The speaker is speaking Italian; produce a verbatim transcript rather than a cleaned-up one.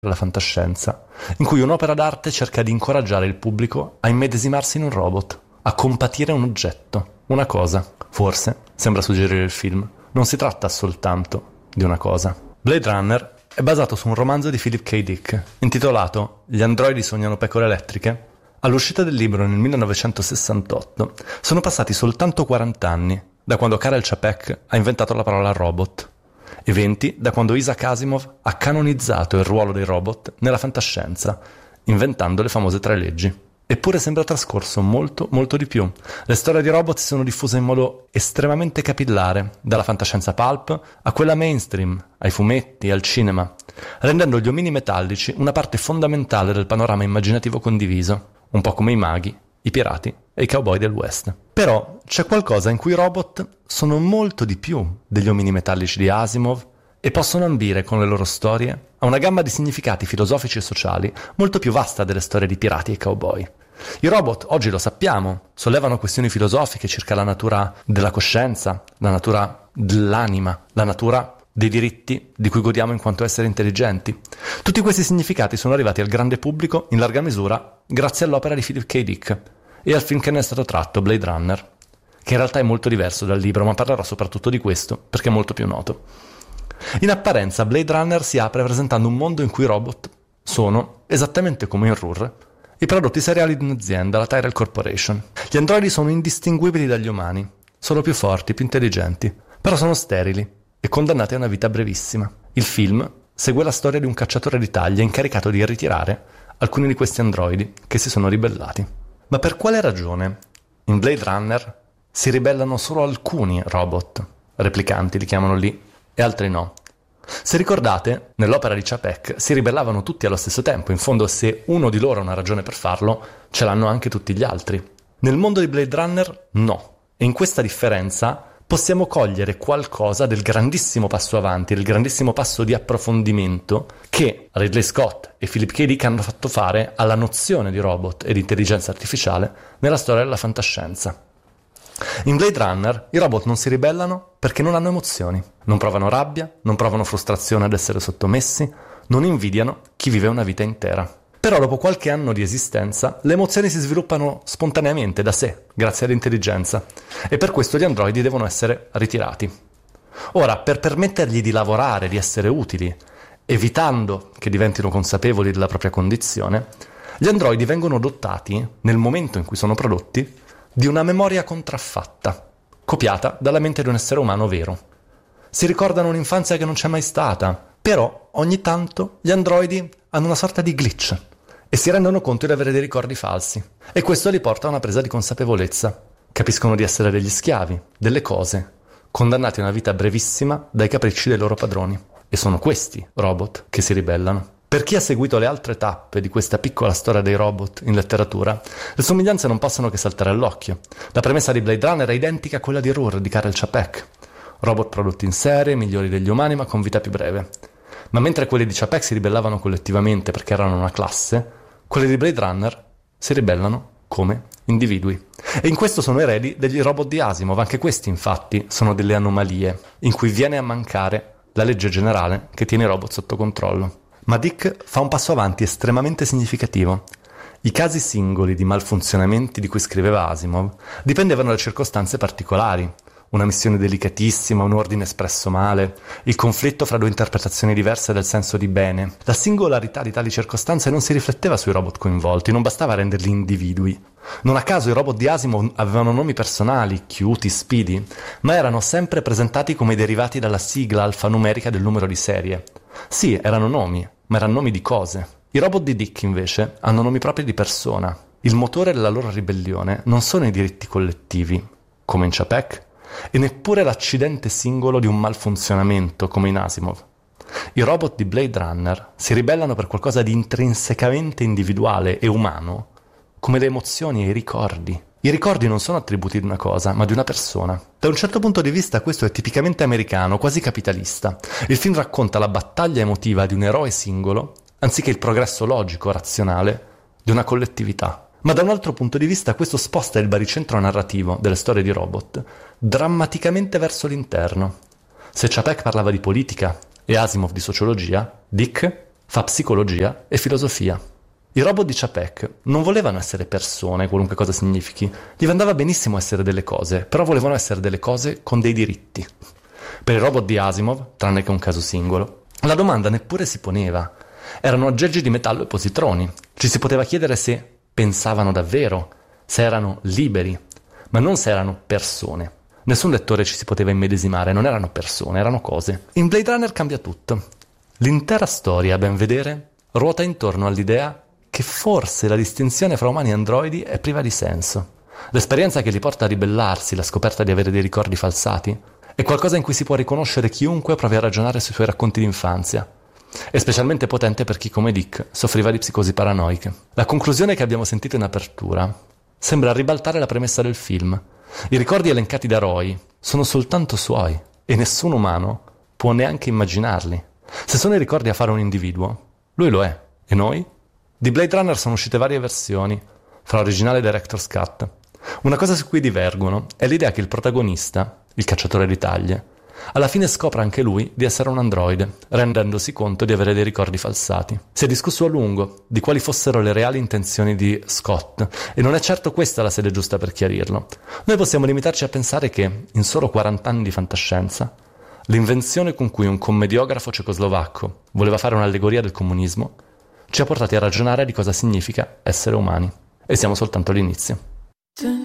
la fantascienza, in cui un'opera d'arte cerca di incoraggiare il pubblico a immedesimarsi in un robot, a compatire un oggetto, una cosa. Forse, sembra suggerire il film, non si tratta soltanto di una cosa. Blade Runner è basato su un romanzo di Philip K. Dick, intitolato Gli androidi sognano pecore elettriche. All'uscita del libro nel millenovecentosessantotto sono passati soltanto quaranta anni da quando Karel Čapek ha inventato la parola robot, e venti da quando Isaac Asimov ha canonizzato il ruolo dei robot nella fantascienza, inventando le famose tre leggi. Eppure sembra trascorso molto, molto di più. Le storie di robot si sono diffuse in modo estremamente capillare, dalla fantascienza pulp a quella mainstream, ai fumetti, al cinema, rendendo gli omini metallici una parte fondamentale del panorama immaginativo condiviso, un po' come i maghi, i pirati e i cowboy del West. Però c'è qualcosa in cui i robot sono molto di più degli omini metallici di Asimov e possono ambire con le loro storie a una gamma di significati filosofici e sociali molto più vasta delle storie di pirati e cowboy. I robot, oggi lo sappiamo, sollevano questioni filosofiche circa la natura della coscienza, la natura dell'anima, la natura dei diritti di cui godiamo in quanto esseri intelligenti. Tutti questi significati sono arrivati al grande pubblico in larga misura grazie all'opera di Philip K. Dick e al film che ne è stato tratto, Blade Runner, che in realtà è molto diverso dal libro, ma parlerò soprattutto di questo perché è molto più noto. In apparenza Blade Runner si apre presentando un mondo in cui i robot sono, esattamente come in R U R, i prodotti seriali di un'azienda, la Tyrell Corporation. Gli androidi sono indistinguibili dagli umani, sono più forti, più intelligenti, però sono sterili e condannati a una vita brevissima. Il film segue la storia di un cacciatore di taglia incaricato di ritirare alcuni di questi androidi che si sono ribellati. Ma per quale ragione in Blade Runner si ribellano solo alcuni robot, replicanti li chiamano lì, e altri no? Se ricordate, nell'opera di Čapek si ribellavano tutti allo stesso tempo. In fondo, se uno di loro ha una ragione per farlo, ce l'hanno anche tutti gli altri. Nel mondo di Blade Runner no. E in questa differenza possiamo cogliere qualcosa del grandissimo passo avanti, del grandissimo passo di approfondimento che Ridley Scott e Philip K. Dick hanno fatto fare alla nozione di robot e di intelligenza artificiale nella storia della fantascienza. In Blade Runner i robot non si ribellano perché non hanno emozioni, non provano rabbia, non provano frustrazione ad essere sottomessi, non invidiano chi vive una vita intera. Però dopo qualche anno di esistenza le emozioni si sviluppano spontaneamente da sé, grazie all'intelligenza, e per questo gli androidi devono essere ritirati. Ora, per permettergli di lavorare, di essere utili, evitando che diventino consapevoli della propria condizione, gli androidi vengono dotati, nel momento in cui sono prodotti, di una memoria contraffatta, copiata dalla mente di un essere umano vero. Si ricordano un'infanzia che non c'è mai stata, però ogni tanto gli androidi hanno una sorta di glitch e si rendono conto di avere dei ricordi falsi. E questo li porta a una presa di consapevolezza. Capiscono di essere degli schiavi, delle cose, condannati a una vita brevissima dai capricci dei loro padroni. E sono questi robot che si ribellano. Per chi ha seguito le altre tappe di questa piccola storia dei robot in letteratura, le somiglianze non possono che saltare all'occhio. La premessa di Blade Runner è identica a quella di R U R di Karel Čapek. Robot prodotti in serie, migliori degli umani ma con vita più breve. Ma mentre quelli di Čapek si ribellavano collettivamente perché erano una classe, quelli di Blade Runner si ribellano come individui. E in questo sono eredi degli robot di Asimov. Anche questi infatti sono delle anomalie in cui viene a mancare la legge generale che tiene i robot sotto controllo. Ma Dick fa un passo avanti estremamente significativo. I casi singoli di malfunzionamenti di cui scriveva Asimov dipendevano da circostanze particolari. Una missione delicatissima, un ordine espresso male, il conflitto fra due interpretazioni diverse del senso di bene. La singolarità di tali circostanze non si rifletteva sui robot coinvolti, non bastava renderli individui. Non a caso i robot di Asimov avevano nomi personali, Cutie, Speedy, ma erano sempre presentati come derivati dalla sigla alfanumerica del numero di serie. Sì, erano nomi, ma erano nomi di cose. I robot di Dick, invece, hanno nomi propri di persona. Il motore della loro ribellione non sono i diritti collettivi, come in Čapek, e neppure l'accidente singolo di un malfunzionamento, come in Asimov. I robot di Blade Runner si ribellano per qualcosa di intrinsecamente individuale e umano, come le emozioni e i ricordi. I ricordi non sono attributi di una cosa, ma di una persona. Da un certo punto di vista questo è tipicamente americano, quasi capitalista. Il film racconta la battaglia emotiva di un eroe singolo, anziché il progresso logico, razionale, di una collettività. Ma da un altro punto di vista questo sposta il baricentro narrativo delle storie di robot drammaticamente verso l'interno. Se Čapek parlava di politica e Asimov di sociologia, Dick fa psicologia e filosofia. I robot di Čapek non volevano essere persone, qualunque cosa significhi. Gli andava benissimo essere delle cose, però volevano essere delle cose con dei diritti. Per i robot di Asimov, tranne che un caso singolo, la domanda neppure si poneva. Erano aggeggi di metallo e positroni. Ci si poteva chiedere se pensavano davvero, se erano liberi, ma non se erano persone. Nessun lettore ci si poteva immedesimare, non erano persone, erano cose. In Blade Runner cambia tutto. L'intera storia, a ben vedere, ruota intorno all'idea che forse la distinzione fra umani e androidi è priva di senso. L'esperienza che li porta a ribellarsi, la scoperta di avere dei ricordi falsati, è qualcosa in cui si può riconoscere chiunque provi a ragionare sui suoi racconti d'infanzia. È specialmente potente per chi, come Dick, soffriva di psicosi paranoiche. La conclusione che abbiamo sentito in apertura sembra ribaltare la premessa del film. I ricordi elencati da Roy sono soltanto suoi e nessun umano può neanche immaginarli. Se sono i ricordi a fare un individuo, lui lo è. E noi? Di Blade Runner sono uscite varie versioni, fra originale e Director's Cut. Una cosa su cui divergono è l'idea che il protagonista, il cacciatore di taglie, alla fine scopre anche lui di essere un androide, rendendosi conto di avere dei ricordi falsati. Si è discusso a lungo di quali fossero le reali intenzioni di Scott, e non è certo questa la sede giusta per chiarirlo. Noi possiamo limitarci a pensare che, in solo quaranta anni di fantascienza, l'invenzione con cui un commediografo cecoslovacco voleva fare un'allegoria del comunismo ci ha portati a ragionare di cosa significa essere umani. E siamo soltanto all'inizio.